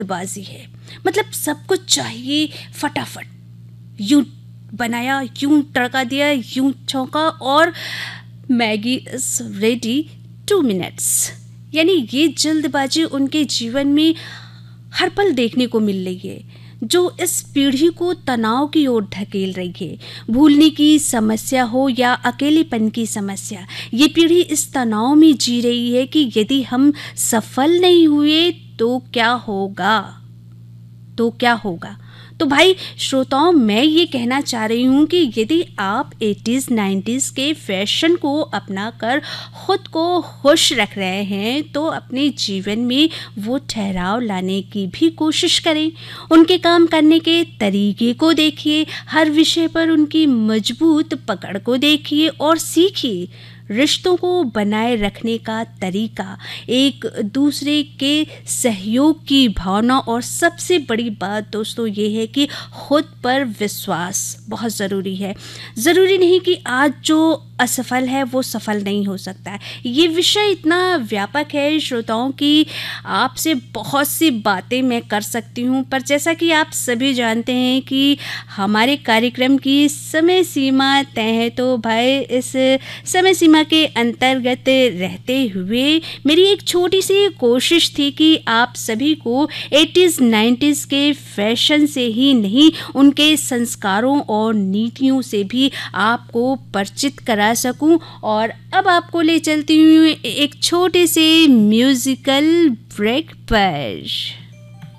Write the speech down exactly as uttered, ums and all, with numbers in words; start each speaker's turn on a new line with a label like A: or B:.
A: बाजी है। मतलब सब कुछ चाहिए फटाफट, यूं बनाया, यूं तड़का दिया, यूं छौंका और Maggi is ready two minutes. यानी ये जल्दबाजी उनके जीवन में हर पल देखने को मिल रही है, जो इस पीढ़ी को तनाव की ओर ढकेल रही है। भूलने की समस्या हो या अकेलेपन की समस्या, ये पीढ़ी इस तनाव में जी रही है कि यदि हम सफल नहीं हुए तो क्या होगा, तो क्या होगा। तो भाई श्रोताओं, मैं ये कहना चाह रही हूँ कि यदि आप एटीज़ नाइन्टीज़ के फैशन को अपनाकर खुद को खुश रख रहे हैं तो अपने जीवन में वो ठहराव लाने की भी कोशिश करें। उनके काम करने के तरीके को देखिए, हर विषय पर उनकी मजबूत पकड़ को देखिए और सीखिए। रिश्तों को बनाए रखने का तरीका, एक दूसरे के सहयोग की भावना और सबसे बड़ी बात दोस्तों ये है कि खुद पर विश्वास बहुत ज़रूरी है। ज़रूरी नहीं कि आज जो असफल है वो सफल नहीं हो सकता है। ये विषय इतना व्यापक है श्रोताओं कि आपसे बहुत सी बातें मैं कर सकती हूँ, पर जैसा कि आप सभी जानते हैं कि हमारे कार्यक्रम की समय सीमा तय है, तो भाई इस समय सीमा के अंतर्गत रहते हुए मेरी एक छोटी सी कोशिश थी कि आप सभी को एटीज़ नाइन्टीज़ के फैशन से ही नहीं, उनके संस्कारों और नीतियों से भी आपको परिचित करा सकूं। और अब आपको ले चलती हूँ एक छोटे से म्यूजिकल ब्रेक पर।